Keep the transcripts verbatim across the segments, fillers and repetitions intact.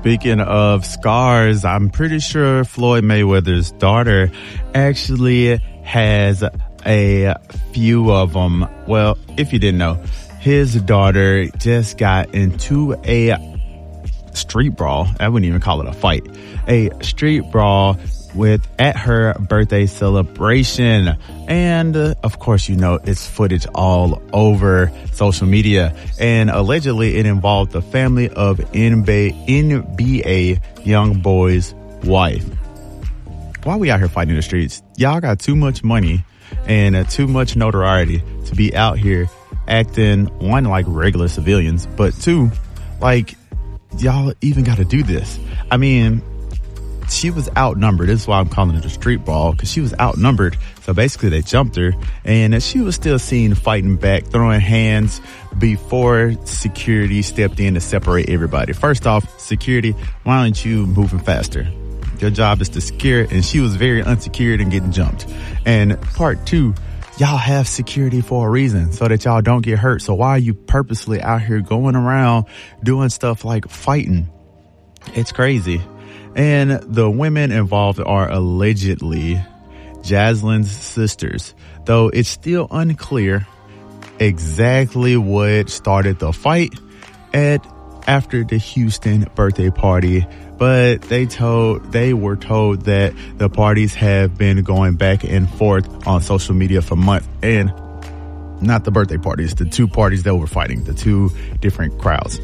Speaking of scars, I'm pretty sure Floyd Mayweather's daughter actually has a few of them. Well, if you didn't know, his daughter just got into a street brawl. I wouldn't even call it a fight. A street brawl with at her birthday celebration. And uh, of course, you know, it's footage all over social media. And allegedly it involved the family of N B A young boy's wife. Why we out here fighting in the streets? Y'all got too much money and uh, too much notoriety to be out here acting, one, like regular civilians, but two, like, y'all even got to do this. I mean, she was outnumbered. This is why I'm calling it a street brawl, because she was outnumbered. So basically they jumped her, and she was still seen fighting back, throwing hands before security stepped in to separate everybody. First off, security, why aren't you moving faster? Your job is to secure, and she was very unsecured and getting jumped. And part two, y'all have security for a reason, so that y'all don't get hurt. So why are you purposely out here going around doing stuff like fighting? It's crazy. And the women involved are allegedly Jaslyn's sisters, though it's still unclear exactly what started the fight at after the Houston birthday party. But they told, they were told that the parties have been going back and forth on social media for months. And not the birthday parties, the two parties that were fighting, the two different crowds.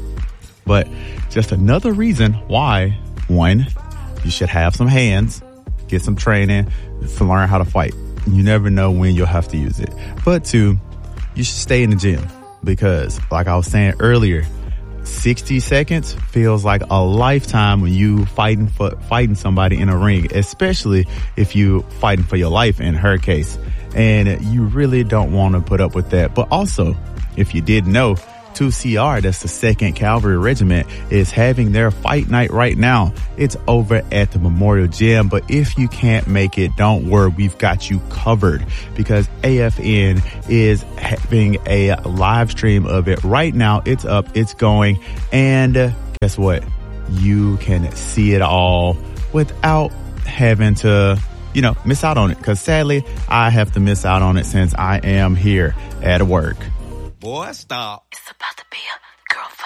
But just another reason why, one, you should have some hands, get some training to learn how to fight. You never know when you'll have to use it. But two, you should stay in the gym, because like I was saying earlier, sixty seconds feels like a lifetime when you fighting for fighting somebody in a ring, especially if you fighting for your life in her case. And you really don't want to put up with that. But also, if you didn't know, two C R, that's the second Cavalry Regiment, is having their fight night right now. It's over at the Memorial Gym, but if you can't make it, don't worry, we've got you covered, because A F N is having a live stream of it right now. It's up, it's going, and uh, guess what? You can see it all without having to, you know, miss out on it, because sadly, I have to miss out on it since I am here at work. Boy, stop. It's about to be a